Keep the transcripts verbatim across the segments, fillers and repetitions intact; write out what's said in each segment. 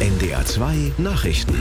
N D R zwei Nachrichten.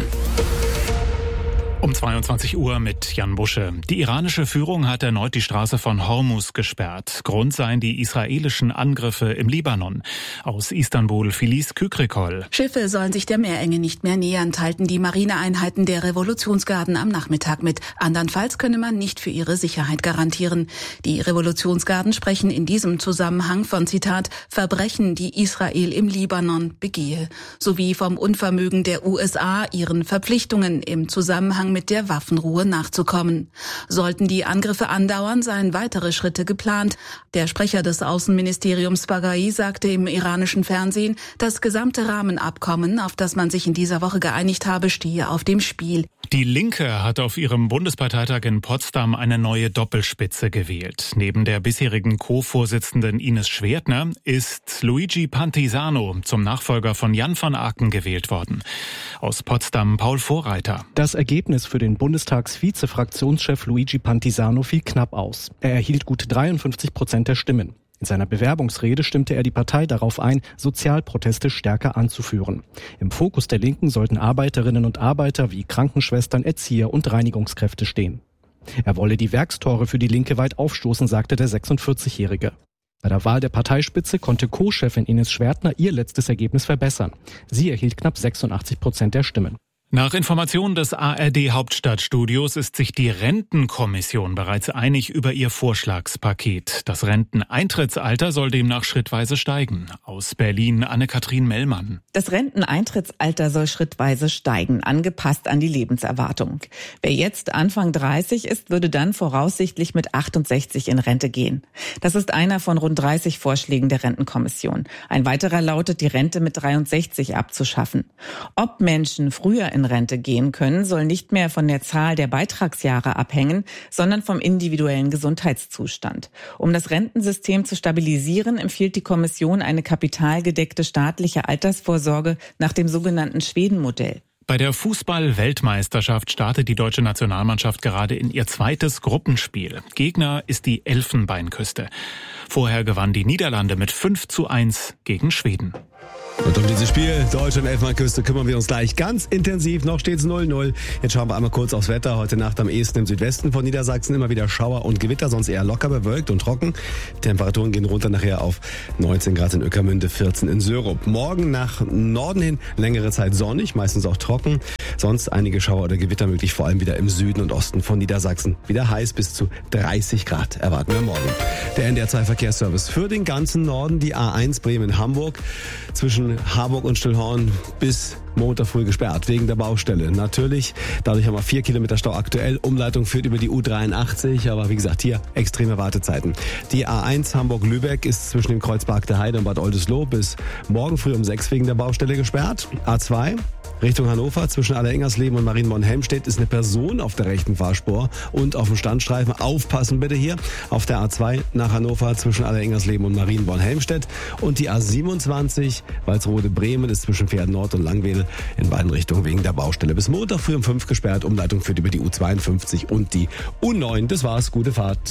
Um zweiundzwanzig Uhr mit Jan Busche. Die iranische Führung hat erneut die Straße von Hormuz gesperrt. Grund seien die israelischen Angriffe im Libanon. Aus Istanbul Filiz Kükrikol. Schiffe sollen sich der Meerenge nicht mehr nähern, teilten die Marineeinheiten der Revolutionsgarden am Nachmittag mit. Andernfalls könne man nicht für ihre Sicherheit garantieren. Die Revolutionsgarden sprechen in diesem Zusammenhang von, Zitat, Verbrechen, die Israel im Libanon begehe, sowie vom Unvermögen der U S A, ihren Verpflichtungen im Zusammenhang mit der Waffenruhe nachzukommen. Sollten die Angriffe andauern, seien weitere Schritte geplant. Der Sprecher des Außenministeriums Baghai sagte im iranischen Fernsehen, das gesamte Rahmenabkommen, auf das man sich in dieser Woche geeinigt habe, stehe auf dem Spiel. Die Linke hat auf ihrem Bundesparteitag in Potsdam eine neue Doppelspitze gewählt. Neben der bisherigen Co-Vorsitzenden Ines Schwertner ist Luigi Pantisano zum Nachfolger von Jan van Aken gewählt worden. Aus Potsdam Paul Vorreiter. Das Ergebnis für den Bundestags-Vize-Fraktionschef Luigi Pantisano fiel knapp aus. Er erhielt gut dreiundfünfzig Prozent der Stimmen. In seiner Bewerbungsrede stimmte er die Partei darauf ein, Sozialproteste stärker anzuführen. Im Fokus der Linken sollten Arbeiterinnen und Arbeiter wie Krankenschwestern, Erzieher und Reinigungskräfte stehen. Er wolle die Werkstore für die Linke weit aufstoßen, sagte der sechsundvierzigjährige. Bei der Wahl der Parteispitze konnte Co-Chefin Ines Schwertner ihr letztes Ergebnis verbessern. Sie erhielt knapp sechsundachtzig Prozent der Stimmen. Nach Informationen des A R D-Hauptstadtstudios ist sich die Rentenkommission bereits einig über ihr Vorschlagspaket. Das Renteneintrittsalter soll demnach schrittweise steigen. Aus Berlin Anne-Kathrin Mellmann. Das Renteneintrittsalter soll schrittweise steigen, angepasst an die Lebenserwartung. Wer jetzt Anfang dreißig ist, würde dann voraussichtlich mit achtundsechzig in Rente gehen. Das ist einer von rund dreißig Vorschlägen der Rentenkommission. Ein weiterer lautet, die Rente mit dreiundsechzig abzuschaffen. Ob Menschen früher in Rente gehen können, soll nicht mehr von der Zahl der Beitragsjahre abhängen, sondern vom individuellen Gesundheitszustand. Um das Rentensystem zu stabilisieren, empfiehlt die Kommission eine kapitalgedeckte staatliche Altersvorsorge nach dem sogenannten Schweden-Modell. Bei der Fußball-Weltmeisterschaft startet die deutsche Nationalmannschaft gerade in ihr zweites Gruppenspiel. Gegner ist die Elfenbeinküste. Vorher gewann die Niederlande mit fünf zu eins gegen Schweden. Und um dieses Spiel Deutschland-Elfenbeinküste kümmern wir uns gleich ganz intensiv. Noch steht es null null. Jetzt schauen wir einmal kurz aufs Wetter. Heute Nacht am ehesten im Südwesten von Niedersachsen immer wieder Schauer und Gewitter, sonst eher locker bewölkt und trocken. Temperaturen gehen runter nachher auf neunzehn Grad in Ueckermünde, vierzehn in Syrup. Morgen nach Norden hin längere Zeit sonnig, meistens auch trocken. Sonst einige Schauer oder Gewitter möglich, vor allem wieder im Süden und Osten von Niedersachsen. Wieder heiß, bis zu dreißig Grad erwarten wir morgen. Der N D R zwei Verkehrsservice für den ganzen Norden, die A eins Bremen-Hamburg zwischen Harburg und Stillhorn bis Montag früh gesperrt, wegen der Baustelle. Natürlich, dadurch haben wir vier Kilometer Stau aktuell. Umleitung führt über die U dreiundachtzig, aber wie gesagt, hier extreme Wartezeiten. Die A eins Hamburg-Lübeck ist zwischen dem Kreuz Park der Heide und Bad Oldesloe bis morgen früh um sechs wegen der Baustelle gesperrt. A zwei Richtung Hannover zwischen Allerengersleben und Marienborn-Helmstedt ist eine Person auf der rechten Fahrspur und auf dem Standstreifen. Aufpassen bitte hier. Auf der A zwei nach Hannover zwischen Allerengersleben und Marienborn-Helmstedt. Und die A siebenundzwanzig Walsrode-Bremen ist zwischen Pferd-Nord und Langwedel in beiden Richtungen wegen der Baustelle. Bis Montag früh um fünf gesperrt. Umleitung führt über die U zweiundfünfzig und die U neun. Das war's. Gute Fahrt.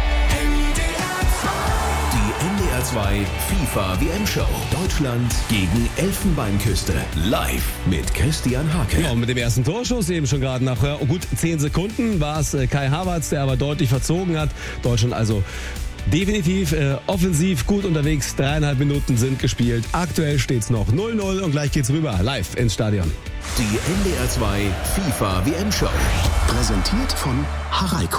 Die N D R zwei FIFA W M-Show. Deutschland gegen Elfenbeinküste. Live mit Christian Hake. Ja, und mit dem ersten Torschuss eben schon gerade nach äh, gut zehn Sekunden war es äh, Kai Havertz, der aber deutlich verzogen hat. Deutschland also definitiv äh, offensiv gut unterwegs. Dreieinhalb Minuten sind gespielt. Aktuell steht's noch null null und gleich geht's rüber live ins Stadion. Die N D R zwei FIFA W M-Show. Präsentiert von Haraiko.